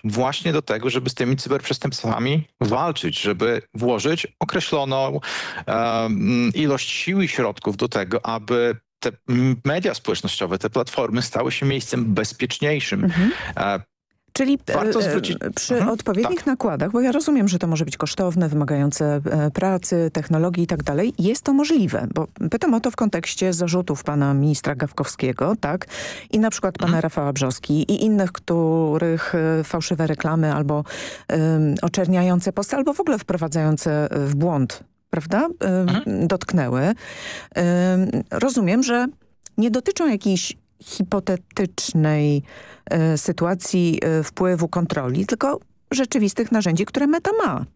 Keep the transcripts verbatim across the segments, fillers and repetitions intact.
właśnie do tego, żeby z tymi cyberprzestępstwami walczyć, żeby włożyć określoną um, ilość sił i środków do tego, aby te media społecznościowe, te platformy stały się miejscem bezpieczniejszym. Mhm. E, Czyli Warto zwrócić... przy mhm, odpowiednich tak. nakładach, bo ja rozumiem, że to może być kosztowne, wymagające pracy, technologii i tak dalej, jest to możliwe, bo pytam o to w kontekście zarzutów pana ministra Gawkowskiego, tak, i na przykład pana mhm. Rafała Brzoski i innych, których fałszywe reklamy albo um, oczerniające posty, albo w ogóle wprowadzające w błąd, prawda, mhm. dotknęły. Rozumiem, że nie dotyczą jakiejś hipotetycznej y, sytuacji y, wpływu kontroli, tylko rzeczywistych narzędzi, które Meta ma.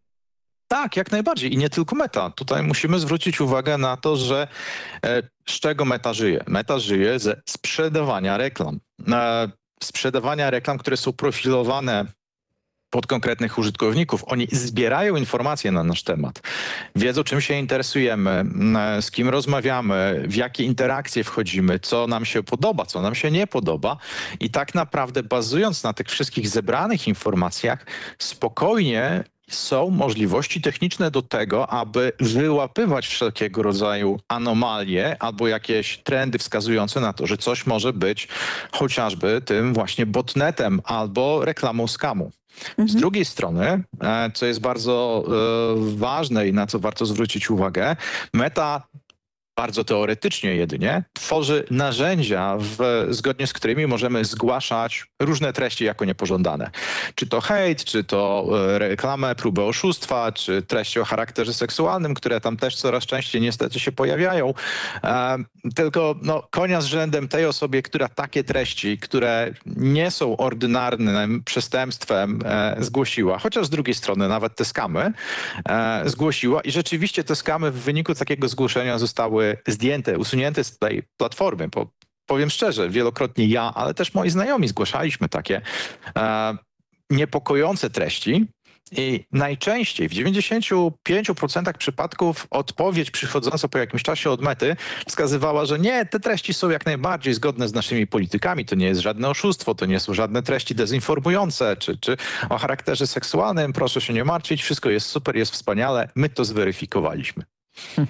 Tak, jak najbardziej. I nie tylko Meta. Tutaj musimy zwrócić uwagę na to, że e, z czego Meta żyje. Meta żyje ze sprzedawania reklam. E, sprzedawania reklam, które są profilowane pod konkretnych użytkowników. Oni zbierają informacje na nasz temat. Wiedzą, czym się interesujemy, z kim rozmawiamy, w jakie interakcje wchodzimy, co nam się podoba, co nam się nie podoba. I tak naprawdę bazując na tych wszystkich zebranych informacjach, spokojnie są możliwości techniczne do tego, aby wyłapywać wszelkiego rodzaju anomalie albo jakieś trendy wskazujące na to, że coś może być chociażby tym właśnie botnetem albo reklamą skamu. Mhm. Z drugiej strony, co jest bardzo e, ważne i na co warto zwrócić uwagę, Meta bardzo teoretycznie jedynie tworzy narzędzia, w, zgodnie z którymi możemy zgłaszać różne treści jako niepożądane. Czy to hejt, czy to e, reklamę, próbę oszustwa, czy treści o charakterze seksualnym, które tam też coraz częściej niestety się pojawiają. E, tylko no, konia z rzędem tej osobie, która takie treści, które nie są ordynarnym przestępstwem, e, zgłosiła, chociaż z drugiej strony nawet te skamy e, zgłosiła i rzeczywiście te skamy w wyniku takiego zgłoszenia zostały zdjęte, usunięte z tej platformy. Bo powiem szczerze, wielokrotnie ja, ale też moi znajomi zgłaszaliśmy takie e, niepokojące treści i najczęściej w dziewięćdziesięciu pięciu procentach przypadków odpowiedź przychodząca po jakimś czasie od Mety wskazywała, że nie, te treści są jak najbardziej zgodne z naszymi politykami, to nie jest żadne oszustwo, to nie są żadne treści dezinformujące, czy, czy o charakterze seksualnym, proszę się nie martwić, wszystko jest super, jest wspaniale, my to zweryfikowaliśmy. Hmm.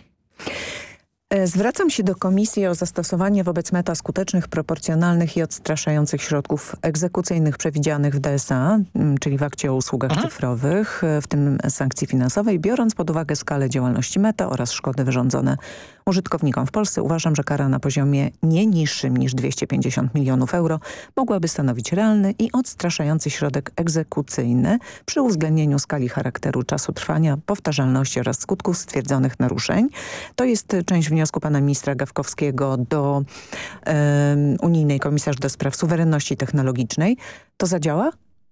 Zwracam się do Komisji o zastosowanie wobec Meta skutecznych, proporcjonalnych i odstraszających środków egzekucyjnych przewidzianych w D S A, czyli w akcie o usługach Aha. cyfrowych, w tym sankcji finansowej. Biorąc pod uwagę skalę działalności Meta oraz szkody wyrządzone użytkownikom w Polsce, uważam, że kara na poziomie nie niższym niż dwieście pięćdziesiąt milionów euro mogłaby stanowić realny i odstraszający środek egzekucyjny przy uwzględnieniu skali charakteru, czasu trwania, powtarzalności oraz skutków stwierdzonych naruszeń. To jest część wniosku pana ministra Gawkowskiego do um, unijnej komisarz do spraw suwerenności technologicznej. To zadziała?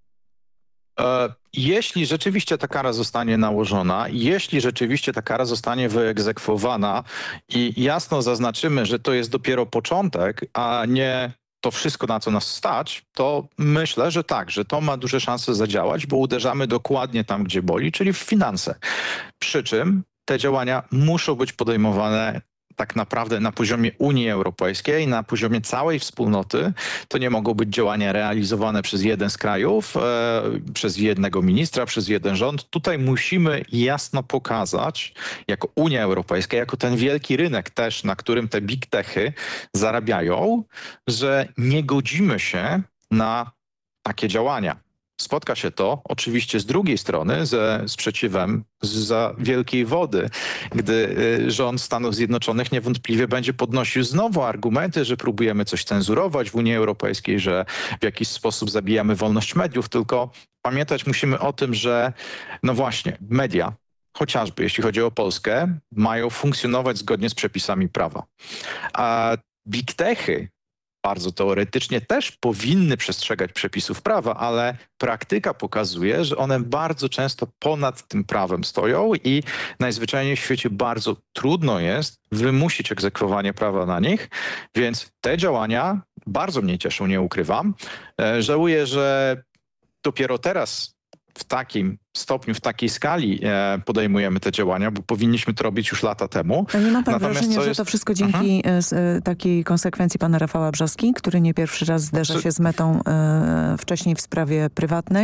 Jeśli rzeczywiście ta kara zostanie nałożona, jeśli rzeczywiście ta kara zostanie wyegzekwowana i jasno zaznaczymy, że to jest dopiero początek, a nie to wszystko, na co nas stać, to myślę, że tak, że to ma duże szanse zadziałać, bo uderzamy dokładnie tam, gdzie boli, czyli w finanse. Przy czym te działania muszą być podejmowane tak naprawdę na poziomie Unii Europejskiej, na poziomie całej wspólnoty. To nie mogą być działania realizowane przez jeden z krajów, e, przez jednego ministra, przez jeden rząd. Tutaj musimy jasno pokazać, jako Unia Europejska, jako ten wielki rynek też, na którym te big techy zarabiają, że nie godzimy się na takie działania. Spotka się to oczywiście z drugiej strony ze sprzeciwem zza wielkiej wody, gdy rząd Stanów Zjednoczonych niewątpliwie będzie podnosił znowu argumenty, że próbujemy coś cenzurować w Unii Europejskiej, że w jakiś sposób zabijamy wolność mediów, tylko pamiętać musimy o tym, że no właśnie, media, chociażby jeśli chodzi o Polskę, mają funkcjonować zgodnie z przepisami prawa. A big techy bardzo teoretycznie też powinny przestrzegać przepisów prawa, ale praktyka pokazuje, że one bardzo często ponad tym prawem stoją i najzwyczajniej w świecie bardzo trudno jest wymusić egzekwowanie prawa na nich, więc te działania bardzo mnie cieszą, nie ukrywam. Żałuję, że dopiero teraz w takim stopniu, w takiej skali e, podejmujemy te działania, bo powinniśmy to robić już lata temu. A nie ma pan Natomiast wrażenia, jest... że to wszystko dzięki z, takiej konsekwencji pana Rafała Brzoski, który nie pierwszy raz zderza się z Metą e, wcześniej w sprawie prywatnej?